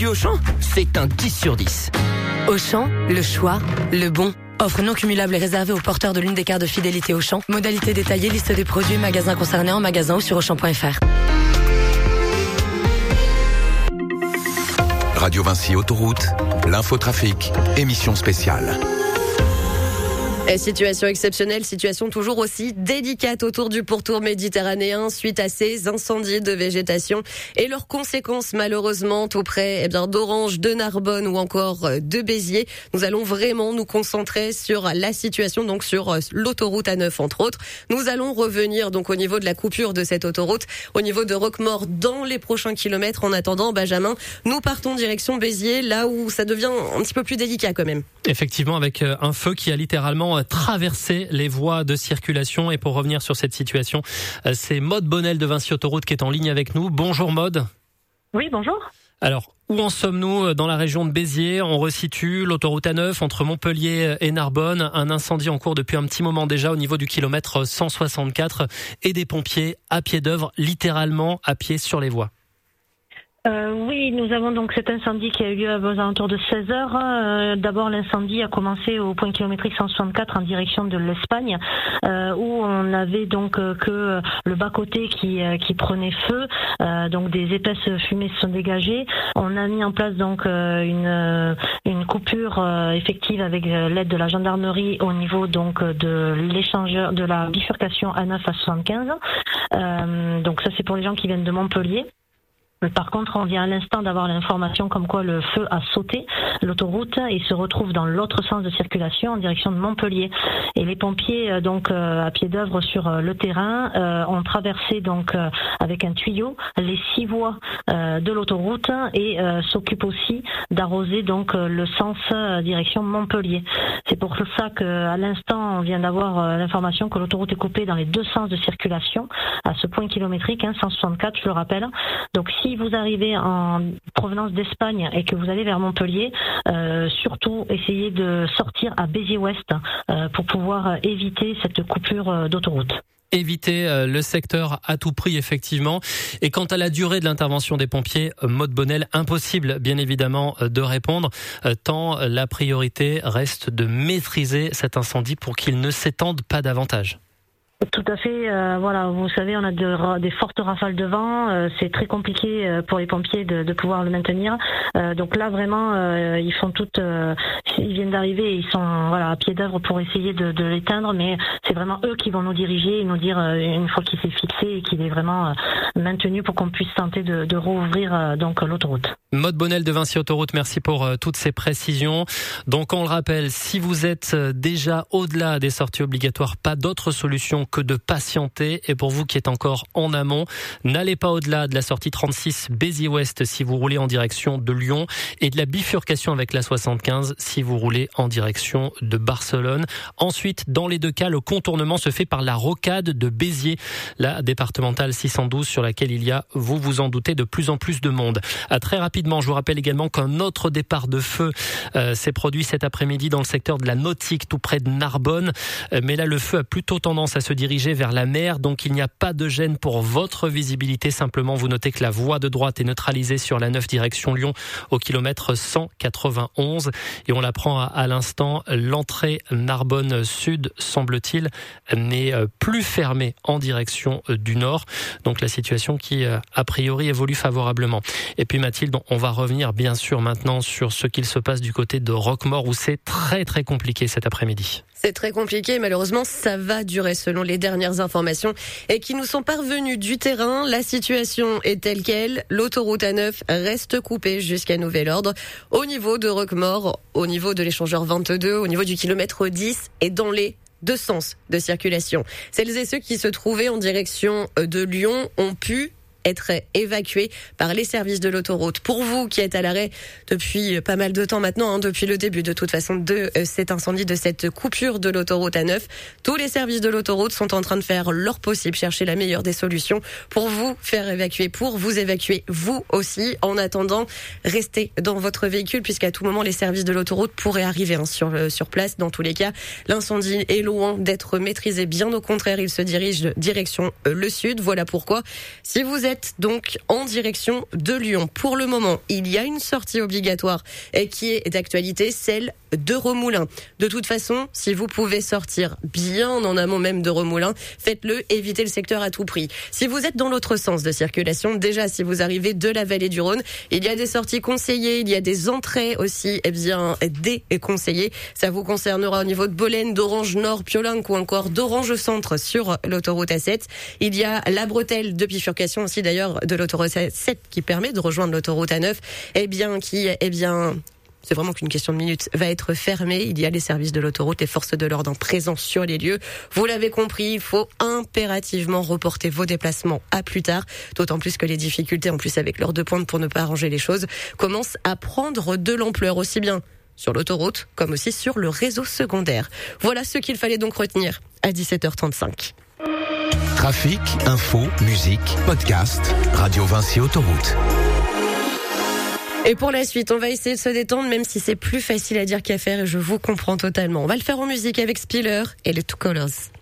Auchan, c'est un 10 sur 10. Auchan, le choix, le bon. Offre non cumulable et réservée aux porteurs de l'une des cartes de fidélité Auchan. Modalité détaillée, liste des produits, magasins concernés en magasin ou sur Auchan.fr. Radio Vinci Autoroute, l'infotrafic, émission spéciale. Et situation exceptionnelle, situation toujours aussi délicate autour du pourtour méditerranéen suite à ces incendies de végétation et leurs conséquences malheureusement tout près d'Orange, de Narbonne ou encore de Béziers. Nous allons vraiment nous concentrer sur la situation, donc sur l'autoroute A9 entre autres. Nous allons revenir donc au niveau de la coupure de cette autoroute, au niveau de Roquemaure dans les prochains kilomètres. En attendant, Benjamin, nous partons direction Béziers, là où ça devient un petit peu plus délicat quand même. Effectivement, avec un feu qui a littéralement traverser les voies de circulation. Et pour revenir sur cette situation, c'est Maude Bonnel de Vinci Autoroute qui est en ligne avec nous. Bonjour Maude. Oui, bonjour. Alors, où en sommes-nous dans la région de Béziers? On resitue l'autoroute A9 entre Montpellier et Narbonne. Un incendie en cours depuis un petit moment déjà au niveau du kilomètre 164 et des pompiers à pied d'œuvre, littéralement à pied sur les voies. Oui, nous avons donc cet incendie qui a eu lieu aux alentours de 16 heures. D'abord, l'incendie a commencé au point kilométrique 164 en direction de l'Espagne, où on avait donc que le bas-côté qui prenait feu, donc des épaisses fumées se sont dégagées. On a mis en place donc une coupure effective avec l'aide de la gendarmerie au niveau donc de l'échangeur, de la bifurcation A9 à 75. Donc ça c'est pour les gens qui viennent de Montpellier. Par contre, on vient à l'instant d'avoir l'information comme quoi le feu a sauté l'autoroute et se retrouve dans l'autre sens de circulation en direction de Montpellier. Et les pompiers, donc à pied d'œuvre sur le terrain, ont traversé donc avec un tuyau les 6 voies de l'autoroute et s'occupent aussi d'arroser donc le sens direction Montpellier. C'est pour ça qu'à l'instant, on vient d'avoir l'information que l'autoroute est coupée dans les 2 sens de circulation à ce point kilométrique, 164, je le rappelle. Donc si vous arrivez en provenance d'Espagne et que vous allez vers Montpellier, surtout essayez de sortir à Béziers-Ouest pour pouvoir éviter cette coupure d'autoroute. Éviter le secteur à tout prix, effectivement. Et quant à la durée de l'intervention des pompiers, Maude Bonnel, impossible, bien évidemment, de répondre, tant la priorité reste de maîtriser cet incendie pour qu'il ne s'étende pas davantage. Tout à fait. Voilà, vous savez, on a des fortes rafales de vent. C'est très compliqué pour les pompiers de pouvoir le maintenir. Donc là, vraiment, ils font ils viennent d'arriver et ils sont à pied d'œuvre pour essayer de l'éteindre. Mais c'est vraiment eux qui vont nous diriger et nous dire une fois qu'il s'est fixé et qu'il est vraiment maintenu pour qu'on puisse tenter de rouvrir donc l'autoroute. Maude Bonnel de Vinci Autoroute, merci pour toutes ces précisions. Donc on le rappelle, si vous êtes déjà au-delà des sorties obligatoires, pas d'autre solution que de patienter. Et pour vous qui êtes encore en amont, n'allez pas au-delà de la sortie 36 Béziers-Ouest si vous roulez en direction de Lyon et de la bifurcation avec la 75 si vous roulez en direction de Barcelone. Ensuite, dans les 2 cas, le contournement se fait par la rocade de Béziers, la départementale 612 sur laquelle il y a, vous vous en doutez, de plus en plus de monde. Très rapidement, je vous rappelle également qu'un autre départ de feu s'est produit cet après-midi dans le secteur de la Nautique, tout près de Narbonne. Mais là, le feu a plutôt tendance à se diriger vers la mer, donc il n'y a pas de gêne pour votre visibilité. Simplement, vous notez que la voie de droite est neutralisée sur la 9 direction Lyon au kilomètre 191. Et on l'apprend à l'instant, l'entrée Narbonne Sud, semble-t-il, n'est plus fermée en direction du nord. Donc la situation qui, a priori, évolue favorablement. Et puis Mathilde, on va revenir bien sûr maintenant sur ce qu'il se passe du côté de Roquemaure où c'est très très compliqué cet après-midi. C'est très compliqué, malheureusement ça va durer selon les dernières informations et qui nous sont parvenues du terrain. La situation est telle quelle, l'autoroute A9 reste coupée jusqu'à nouvel ordre au niveau de Roquemaure, au niveau de l'échangeur 22, au niveau du kilomètre 10 et dans les 2 sens de circulation. Celles et ceux qui se trouvaient en direction de Lyon ont pu être évacués par les services de l'autoroute. Pour vous qui êtes à l'arrêt depuis pas mal de temps maintenant, depuis le début de toute façon de cet incendie, de cette coupure de l'autoroute A9, tous les services de l'autoroute sont en train de faire leur possible, chercher la meilleure des solutions pour vous faire évacuer, pour vous évacuer vous aussi. En attendant, restez dans votre véhicule puisqu'à tout moment les services de l'autoroute pourraient arriver sur place. Dans tous les cas, l'incendie est loin d'être maîtrisé. Bien au contraire, il se dirige direction le sud. Voilà pourquoi, si vous êtes donc en direction de Lyon. Pour le moment, il y a une sortie obligatoire qui est d'actualité, celle de Remoulins. De toute façon, si vous pouvez sortir bien en amont même de Remoulins, faites-le, évitez le secteur à tout prix. Si vous êtes dans l'autre sens de circulation, déjà si vous arrivez de la vallée du Rhône, il y a des sorties conseillées, il y a des entrées aussi déconseillées. Ça vous concernera au niveau de Bolène, d'Orange Nord, Piolenc ou encore d'Orange Centre sur l'autoroute A7. Il y a la bretelle de bifurcation aussi d'ailleurs de l'autoroute A7 qui permet de rejoindre l'autoroute A9, c'est vraiment qu'une question de minutes, va être fermée. Il y a les services de l'autoroute, les forces de l'ordre en présence sur les lieux. Vous l'avez compris, il faut impérativement reporter vos déplacements à plus tard. D'autant plus que les difficultés, en plus avec l'heure de pointe pour ne pas arranger les choses, commencent à prendre de l'ampleur, aussi bien sur l'autoroute comme aussi sur le réseau secondaire. Voilà ce qu'il fallait donc retenir à 17h35. Trafic, info, musique, podcast, Radio Vinci Autoroute. Et pour la suite, on va essayer de se détendre, même si c'est plus facile à dire qu'à faire, et je vous comprends totalement. On va le faire en musique avec Spiller et les Two Colors.